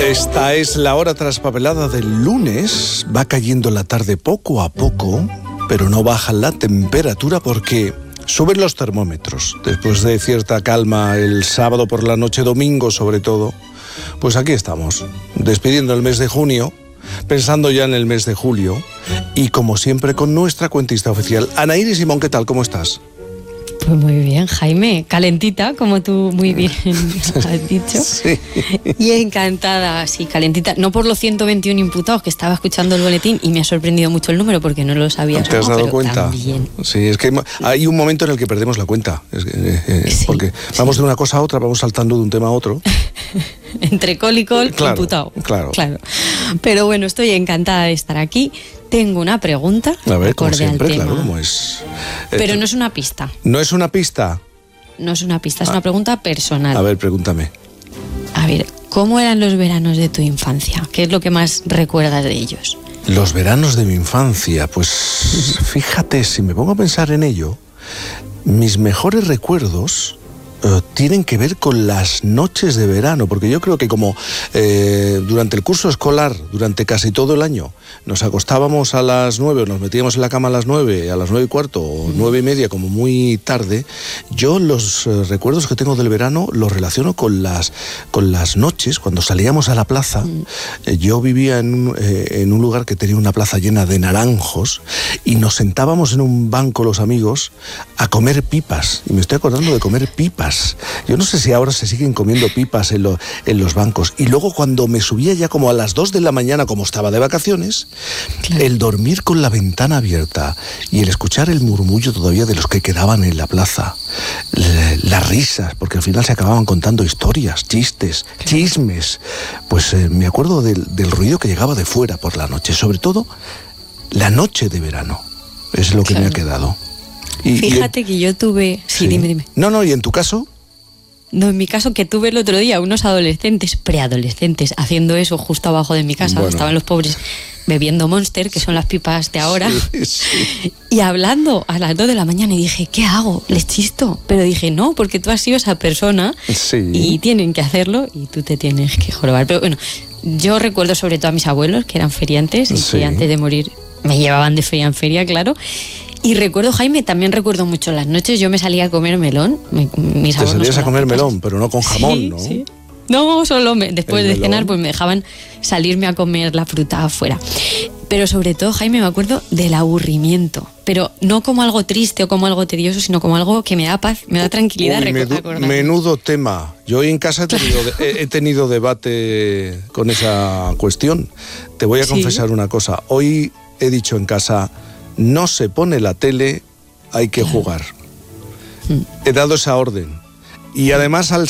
Esta es la hora traspapelada del lunes. Va cayendo la tarde poco a poco, pero no baja la temperatura porque suben los termómetros. Después de cierta calma el sábado por la noche, domingo sobre todo, pues aquí estamos, despidiendo el mes de junio, pensando ya en el mes de julio y como siempre con nuestra cuentista oficial. Anaíri Simón, ¿qué tal? ¿Cómo estás? Pues muy bien, Jaime, calentita, como tú muy bien has dicho. Sí. Y encantada, sí, calentita. No por los 121 imputados, que estaba escuchando el boletín y me ha sorprendido mucho el número porque no lo sabía. ¿Te has dado cuenta? También. Sí, es que hay un momento en el que perdemos la cuenta. Sí, porque vamos de una cosa a otra, vamos saltando de un tema a otro. Entre col y col, Claro, imputado. claro. Pero bueno, estoy encantada de estar aquí. Tengo una pregunta. A ver, como acorde al siempre, tema. claro, como es. Pero no es una pista. ¿No es una pista? No es una pista, es una pregunta personal. A ver, pregúntame. A ver, ¿cómo eran los veranos de tu infancia? ¿Qué es lo que más recuerdas de ellos? Los veranos de mi infancia, pues fíjate, si me pongo a pensar en ello, mis mejores recuerdos tienen que ver con las noches de verano, porque yo creo que como durante el curso escolar, durante casi todo el año, nos acostábamos a las 9, o nos metíamos en la cama a las 9, a las 9:15 o 9:30, como muy tarde, yo los recuerdos que tengo del verano los relaciono con las noches, cuando salíamos a la plaza. Yo vivía en un lugar que tenía una plaza llena de naranjos y nos sentábamos en un banco los amigos a comer pipas, y me estoy acordando de comer pipas. Yo no sé si ahora se siguen comiendo pipas en los bancos. Y luego cuando me subía ya como a las 2 de la mañana, como estaba de vacaciones, claro, el dormir con la ventana abierta y el escuchar el murmullo todavía de los que quedaban en la plaza, las risas, porque al final se acababan contando historias, chistes, claro, chismes. Pues me acuerdo del ruido que llegaba de fuera por la noche, sobre todo la noche de verano. Es lo que claro, me ha quedado. Fíjate que yo tuve... Sí, dime. No, ¿y en tu caso? No, en mi caso que tuve el otro día unos preadolescentes, haciendo eso justo abajo de mi casa. Bueno. Estaban los pobres bebiendo Monster, que son las pipas de ahora, sí. Y hablando a las 2 de la mañana y dije, ¿qué hago? ¿Les chisto? Pero dije, no, porque tú has sido esa persona, sí, y tienen que hacerlo y tú te tienes que jorobar. Pero bueno, yo recuerdo sobre todo a mis abuelos, que eran feriantes, y sí, que antes de morir me llevaban de feria en feria, claro. Y recuerdo, Jaime, también recuerdo mucho las noches, yo me salía a comer melón. Te salías a comer melón, pero no con jamón, sí, ¿no? Sí. No, solo después de cenar pues me dejaban salirme a comer la fruta afuera. Pero sobre todo, Jaime, me acuerdo del aburrimiento. Pero no como algo triste o como algo tedioso, sino como algo que me da paz, me da tranquilidad. Menudo tema. Yo hoy en casa he tenido debate con esa cuestión. Te voy a confesar una cosa. Hoy he dicho en casa... No se pone la tele, hay que jugar. He dado esa orden. Y además al